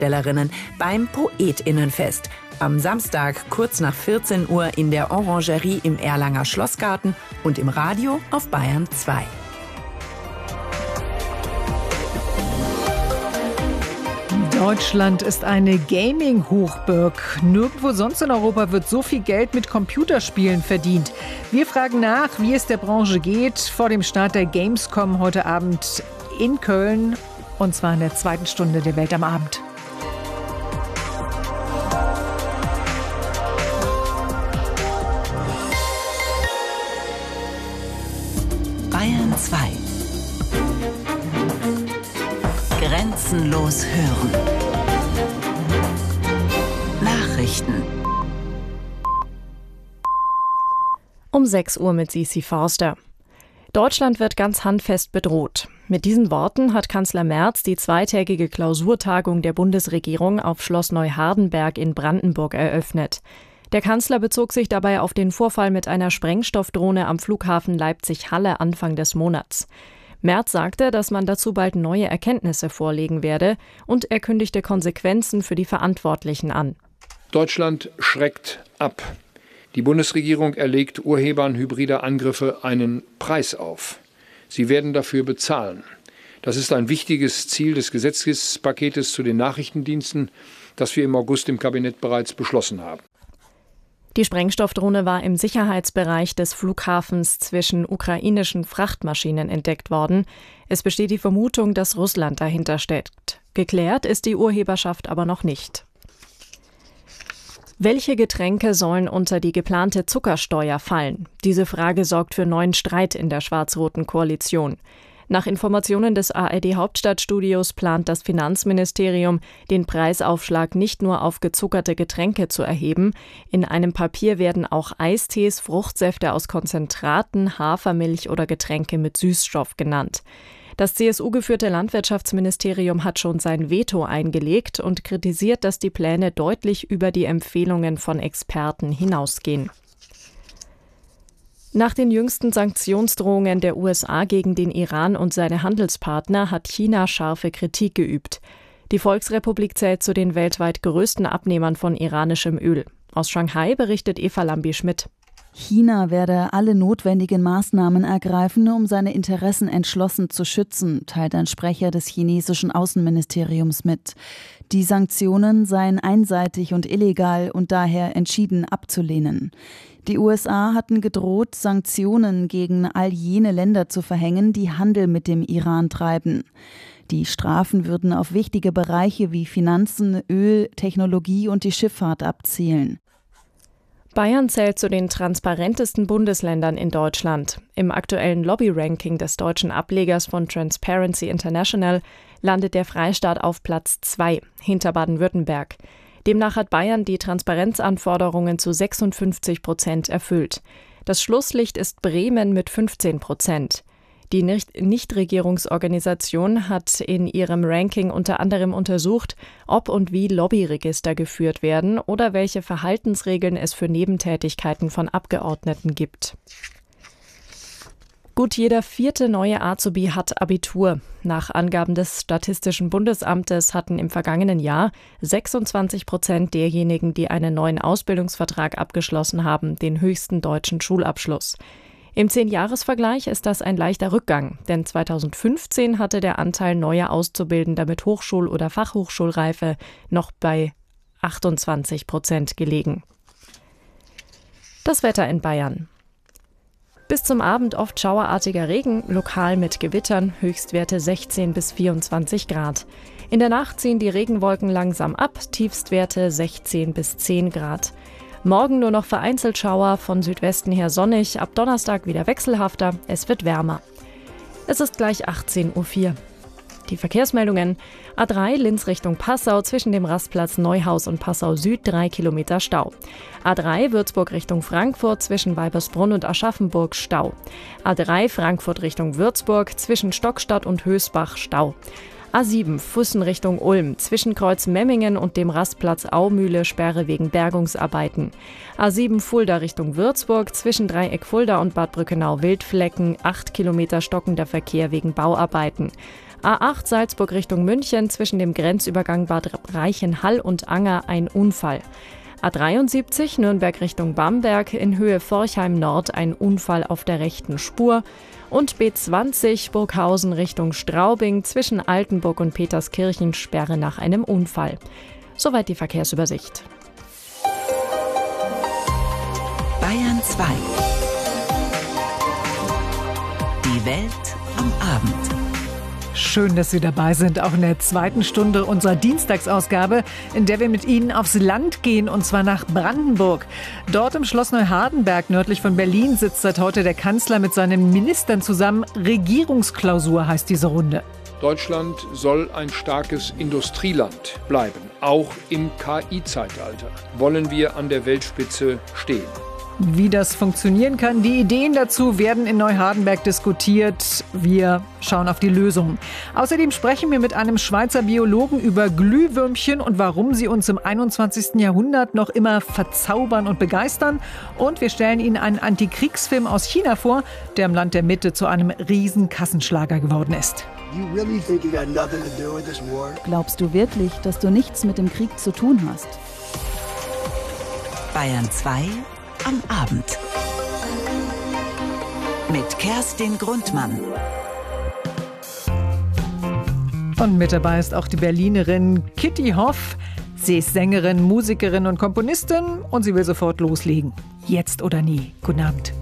Schriftstellerinnen beim Poetinnenfest. Am Samstag kurz nach 14 Uhr in der Orangerie im Erlanger Schlossgarten und im Radio auf Bayern 2. Deutschland ist eine Gaming-Hochburg. Nirgendwo sonst in Europa wird so viel Geld mit Computerspielen verdient. Wir fragen nach, wie es der Branche geht, vor dem Start der Gamescom heute Abend in Köln. Und zwar in der 2. Stunde der Welt am Abend. Bayern 2. Grenzenlos hören. Nachrichten. Um 6 Uhr mit Sisi Forster. Deutschland wird ganz handfest bedroht. Mit diesen Worten hat Kanzler Merz die zweitägige Klausurtagung der Bundesregierung auf Schloss Neuhardenberg in Brandenburg eröffnet. Der Kanzler bezog sich dabei auf den Vorfall mit einer Sprengstoffdrohne am Flughafen Leipzig-Halle Anfang des Monats. Merz sagte, dass man dazu bald neue Erkenntnisse vorlegen werde, und er kündigte Konsequenzen für die Verantwortlichen an. Deutschland schreckt ab. Die Bundesregierung erlegt Urhebern hybrider Angriffe einen Preis auf. Sie werden dafür bezahlen. Das ist ein wichtiges Ziel des Gesetzespaketes zu den Nachrichtendiensten, das wir im August im Kabinett bereits beschlossen haben. Die Sprengstoffdrohne war im Sicherheitsbereich des Flughafens zwischen ukrainischen Frachtmaschinen entdeckt worden. Es besteht die Vermutung, dass Russland dahinter steckt. Geklärt ist die Urheberschaft aber noch nicht. Welche Getränke sollen unter die geplante Zuckersteuer fallen? Diese Frage sorgt für neuen Streit in der schwarz-roten Koalition. Nach Informationen des ARD-Hauptstadtstudios plant das Finanzministerium, den Preisaufschlag nicht nur auf gezuckerte Getränke zu erheben. In einem Papier werden auch Eistees, Fruchtsäfte aus Konzentraten, Hafermilch oder Getränke mit Süßstoff genannt. Das CSU-geführte Landwirtschaftsministerium hat schon sein Veto eingelegt und kritisiert, dass die Pläne deutlich über die Empfehlungen von Experten hinausgehen. Nach den jüngsten Sanktionsdrohungen der USA gegen den Iran und seine Handelspartner hat China scharfe Kritik geübt. Die Volksrepublik zählt zu den weltweit größten Abnehmern von iranischem Öl. Aus Shanghai berichtet Eva Lambi-Schmidt. China werde alle notwendigen Maßnahmen ergreifen, um seine Interessen entschlossen zu schützen, teilt ein Sprecher des chinesischen Außenministeriums mit. Die Sanktionen seien einseitig und illegal und daher entschieden abzulehnen. Die USA hatten gedroht, Sanktionen gegen all jene Länder zu verhängen, die Handel mit dem Iran treiben. Die Strafen würden auf wichtige Bereiche wie Finanzen, Öl, Technologie und die Schifffahrt abzielen. Bayern zählt zu den transparentesten Bundesländern in Deutschland. Im aktuellen Lobby-Ranking des deutschen Ablegers von Transparency International landet der Freistaat auf Platz 2, hinter Baden-Württemberg. Demnach hat Bayern die Transparenzanforderungen zu 56% erfüllt. Das Schlusslicht ist Bremen mit 15%. Die Nichtregierungsorganisation hat in ihrem Ranking unter anderem untersucht, ob und wie Lobbyregister geführt werden oder welche Verhaltensregeln es für Nebentätigkeiten von Abgeordneten gibt. Gut jeder 4. neue Azubi hat Abitur. Nach Angaben des Statistischen Bundesamtes hatten im vergangenen Jahr 26% derjenigen, die einen neuen Ausbildungsvertrag abgeschlossen haben, den höchsten deutschen Schulabschluss. Im 10-Jahres-Vergleich ist das ein leichter Rückgang, denn 2015 hatte der Anteil neuer Auszubildender mit Hochschul- oder Fachhochschulreife noch bei 28% gelegen. Das Wetter in Bayern. Bis zum Abend oft schauerartiger Regen, lokal mit Gewittern, Höchstwerte 16 bis 24 Grad. In der Nacht ziehen die Regenwolken langsam ab, Tiefstwerte 16 bis 10 Grad. Morgen nur noch vereinzelt Schauer, von Südwesten her sonnig, ab Donnerstag wieder wechselhafter, es wird wärmer. Es ist gleich 18:04 Uhr. Die Verkehrsmeldungen: A3 Linz Richtung Passau zwischen dem Rastplatz Neuhaus und Passau Süd 3 Kilometer Stau. A3 Würzburg Richtung Frankfurt zwischen Weibersbrunn und Aschaffenburg Stau. A3 Frankfurt Richtung Würzburg zwischen Stockstadt und Hösbach Stau. A7 Füssen Richtung Ulm zwischen Kreuz Memmingen und dem Rastplatz Aumühle Sperre wegen Bergungsarbeiten. A7 Fulda Richtung Würzburg zwischen Dreieck Fulda und Bad Brückenau Wildflecken 8 Kilometer stockender Verkehr wegen Bauarbeiten. A8 Salzburg Richtung München zwischen dem Grenzübergang Bad Reichenhall und Anger ein Unfall. A73 Nürnberg Richtung Bamberg in Höhe Forchheim Nord ein Unfall auf der rechten Spur. Und B20 Burghausen Richtung Straubing zwischen Altenburg und Peterskirchen Sperre nach einem Unfall. Soweit die Verkehrsübersicht. Bayern 2. Die Welt am Abend. Schön, dass Sie dabei sind, auch in der zweiten Stunde unserer Dienstagsausgabe, in der wir mit Ihnen aufs Land gehen, und zwar nach Brandenburg. Dort im Schloss Neuhardenberg, nördlich von Berlin, sitzt seit heute der Kanzler mit seinen Ministern zusammen. Regierungsklausur heißt diese Runde. Deutschland soll ein starkes Industrieland bleiben. Auch im KI-Zeitalter wollen wir an der Weltspitze stehen. Wie das funktionieren kann, die Ideen dazu werden in Neuhardenberg diskutiert. Wir schauen auf die Lösungen. Außerdem sprechen wir mit einem Schweizer Biologen über Glühwürmchen und warum sie uns im 21. Jahrhundert noch immer verzaubern und begeistern. Und wir stellen Ihnen einen Antikriegsfilm aus China vor, der im Land der Mitte zu einem riesen Kassenschlager geworden ist. Glaubst du wirklich, dass du nichts mit dem Krieg zu tun hast? Bayern 2 am Abend. Mit Kerstin Grundmann. Und mit dabei ist auch die Berlinerin Kitty Hoff. Sie ist Sängerin, Musikerin und Komponistin und sie will sofort loslegen. Jetzt oder nie. Guten Abend.